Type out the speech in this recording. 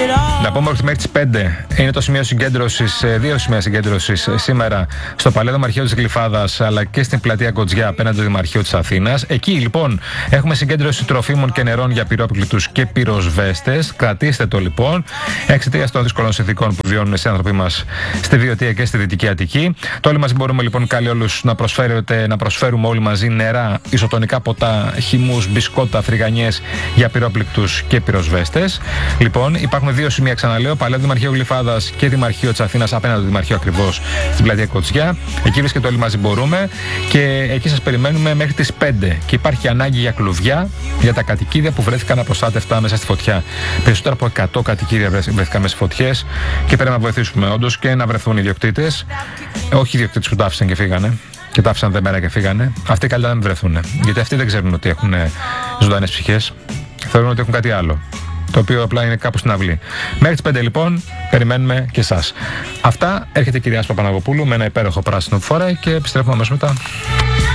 Να πούμε ότι μέχρι τις 5 είναι το σημείο συγκέντρωσης, δύο σημεία συγκέντρωσης σήμερα στο Παλαιό Δημαρχείο της Γλυφάδας αλλά και στην πλατεία Κοτζιά απέναντι στο Δημαρχείο της Αθήνας. Εκεί λοιπόν έχουμε συγκέντρωση τροφίμων και νερών για πυρόπληκτους και πυροσβέστες. Κρατήστε το λοιπόν, εξαιτίας των δύσκολων συνθηκών που βιώνουν οι άνθρωποι μας στη Βιωτία και στη Δυτική Αττική. Το όλοι μαζί μπορούμε λοιπόν καλεί όλους να προσφέρουμε όλοι μαζί νερά, ισοτονικά ποτά, χυμούς, μπισκότα, φρυγανιές για πυρόπληκτους και πυροσβέστες. Λοιπόν, υπάρχουν δύο σημεία, ξαναλέω, Παλαιό Δημαρχείο Γλυφάδας και Δημαρχείο της Αθήνας, απέναντι στο Δημαρχείο ακριβώς στην πλατεία Κοτζιά. Εκεί βρίσκεται όλοι μαζί μπορούμε και εκεί σας περιμένουμε μέχρι τις 5. Και υπάρχει ανάγκη για κλουβιά για τα κατοικίδια που βρέθηκαν απροστάτευτα μέσα στη φωτιά. Περισσότερα από 100 κατοικίδια βρέθηκαν μέσα στις φωτιές και πρέπει να βοηθήσουμε όντως και να βρεθούν οι ιδιοκτήτες. Όχι οι ιδιοκτήτες που τα άφησαν και φύγανε. Και τα άφησαν δεμέρα και φύγανε. Αυτοί καλύτερα να μην βρεθούν. Γιατί αυτοί δεν ξέρουν ότι έχουν ζωντανές ψυχές. Θεωρούν ότι έχουν κάτι άλλο. Το οποίο απλά είναι κάπου στην αυλή. Μέχρι τις 5 λοιπόν περιμένουμε και εσάς. Αυτά, έρχεται η κυρία Παπαναγοπούλου με ένα υπέροχο πράσινο που φοράει και επιστρέφουμε αμέσως μετά.